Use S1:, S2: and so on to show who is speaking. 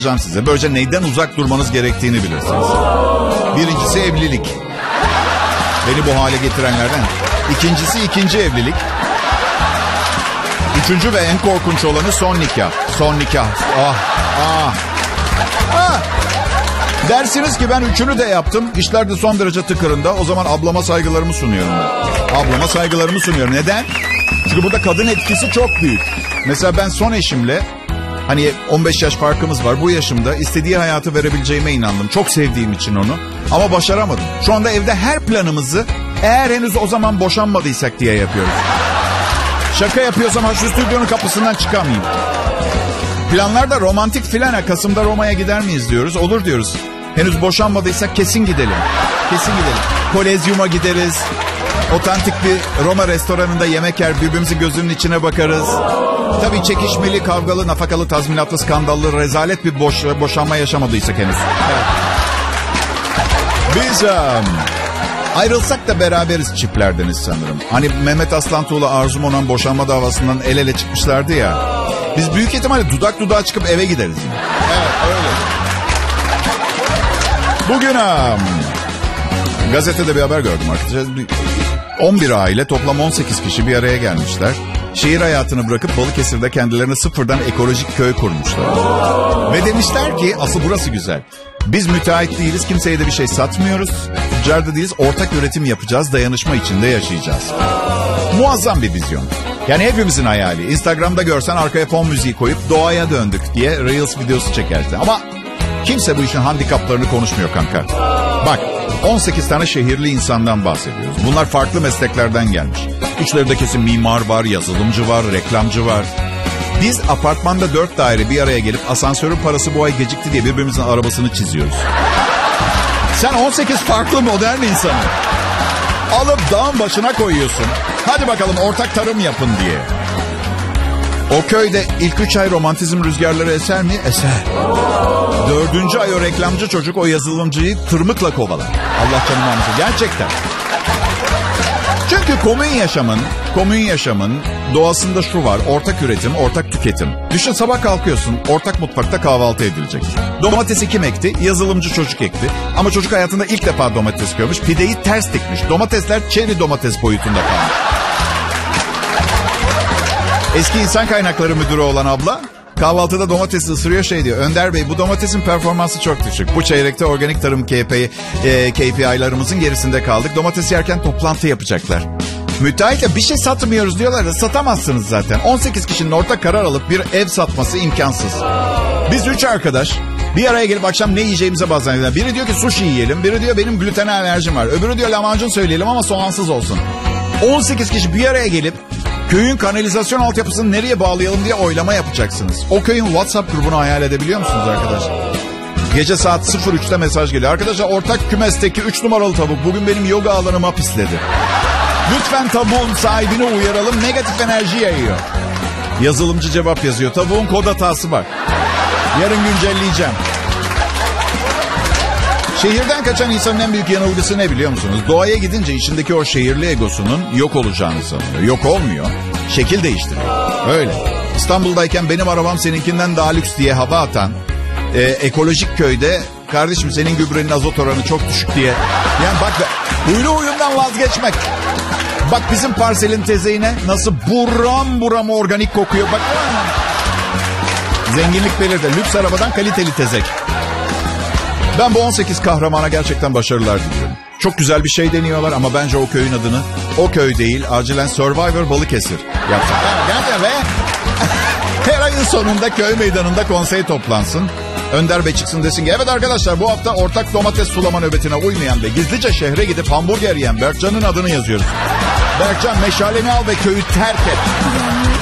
S1: size. Böylece neyden uzak durmanız gerektiğini bilirsiniz. Birincisi evlilik. Beni bu hale getirenlerden. İkincisi ikinci evlilik. Üçüncü ve en korkunç olanı son nikah. Son nikah. Dersiniz ki ben üçünü de yaptım. İşler de son derece tıkırında. O zaman ablama saygılarımı sunuyorum. Ablama saygılarımı sunuyorum. Neden? Çünkü burada kadın etkisi çok büyük. Mesela ben son eşimle, hani 15 yaş farkımız var. Bu yaşımda istediği hayatı verebileceğime inandım. Çok sevdiğim için onu. Ama başaramadım. Şu anda evde her planımızı eğer henüz o zaman boşanmadıysak diye yapıyoruz. Şaka yapıyorsam şu stüdyonun kapısından çıkamayayım. Planlarda romantik filan. Kasım'da Roma'ya gider miyiz diyoruz. Olur diyoruz. Henüz boşanmadıysak kesin gidelim. Kesin gidelim. Kolezyum'a gideriz. Otantik bir Roma restoranında yemek yer. Birbirimizin gözünün içine bakarız. Tabii çekişmeli, kavgalı, nafakalı, tazminatlı, skandallı, rezalet bir boşanma yaşamadıysak henüz. Evet. Biz ayrılsak da beraberiz çiplerdeniz sanırım. Hani Mehmet Aslantuğ'la Arzu Monan boşanma davasından el ele çıkmışlardı ya. Biz büyük ihtimalle dudak dudağa çıkıp eve gideriz. Evet, öyle. Bugün gazetede bir haber gördüm arkadaşlar. 11 aile, toplam 18 kişi bir araya gelmişler. Şehir hayatını bırakıp Balıkesir'de kendilerine sıfırdan ekolojik köy kurmuşlar. Ve demişler ki asıl burası güzel. Biz müteahhit değiliz, kimseye de bir şey satmıyoruz. Tüccar da değiliz, ortak üretim yapacağız, dayanışma içinde yaşayacağız. Muazzam bir vizyon. Yani hepimizin hayali. Instagram'da görsen arkaya fon müziği koyup doğaya döndük diye Reels videosu çekersin. Ama kimse bu işin handikaplarını konuşmuyor kanka. Bak, 18 tane şehirli insandan bahsediyoruz. Bunlar farklı mesleklerden gelmiş. İçlerinde kesin mimar var, yazılımcı var, reklamcı var. Biz apartmanda 4 daire bir araya gelip asansörün parası bu ay gecikti diye birbirimizin arabasını çiziyoruz. Sen 18 farklı modern insanı alıp dağın başına koyuyorsun. Hadi bakalım ortak tarım yapın diye. O köyde ilk 3 ay romantizm rüzgarları eser mi? Eser. 4. ay o reklamcı çocuk o yazılımcıyı tırmıkla kovalar. Allah canım almasın. Gerçekten. Çünkü komün yaşamın doğasında şu var. Ortak üretim, ortak tüketim. Düşün, sabah kalkıyorsun, ortak mutfakta kahvaltı edilecek. Domatesi kim ekti? Yazılımcı çocuk ekti. Ama çocuk hayatında ilk defa domates görmüş. Pideyi ters dikmiş. Domatesler çeri domates boyutunda kalmış. Eski insan kaynakları müdürü olan abla kahvaltıda domatesi ısırıyor, şey diyor. Önder Bey, bu domatesin performansı çok düşük. Bu çeyrekte organik tarım KPI'larımızın gerisinde kaldık. Domates yerken toplantı yapacaklar. Müteahhite bir şey satmıyoruz diyorlar da satamazsınız zaten. 18 kişinin ortak karar alıp bir ev satması imkansız. Biz 3 arkadaş bir araya gelip akşam ne yiyeceğimize bazen diyorlar. Biri diyor ki sushi yiyelim. Biri diyor benim glutene alerjim var. Öbürü diyor lahmacun söyleyelim ama soğansız olsun. 18 kişi bir araya gelip köyün kanalizasyon altyapısını nereye bağlayalım diye oylama yapacaksınız. O köyün WhatsApp grubunu hayal edebiliyor musunuz arkadaşlar? Gece saat 03'te mesaj geliyor. Arkadaşlar, ortak kümesteki 3 numaralı tavuk bugün benim yoga alanıma pisledi. Lütfen tavuğun sahibini uyaralım, negatif enerji yayıyor. Yazılımcı cevap yazıyor. Tavuğun kod hatası var. Yarın güncelleyeceğim. Şehirden kaçan insanın en büyük yanılgısı ne biliyor musunuz? Doğaya gidince içindeki o şehirli egosunun yok olacağını sanıyor. Yok olmuyor. Şekil değiştiriyor. Öyle. İstanbul'dayken benim arabam seninkinden daha lüks diye hava atan ekolojik köyde kardeşim senin gübrenin azot oranı çok düşük diye. Yani bak, huylu huyundan vazgeçmek. Bak bizim parselin tezeğine nasıl buram buram organik kokuyor. Bak. Zenginlik belirdi. Lüks arabadan kaliteli tezek. Ben bu 18 kahramana gerçekten başarılar diliyorum. Çok güzel bir şey deniyorlar ama bence o köyün adını o köy değil, acilen Survivor Balıkesir yapsak. Ve her ayın sonunda köy meydanında konsey toplansın. Önder Bey çıksın desin ki evet arkadaşlar, bu hafta ortak domates sulama nöbetine uymayan ve gizlice şehre gidip hamburger yiyen Berkcan'ın adını yazıyoruz. Berkcan, meşaleni al ve köyü terk et.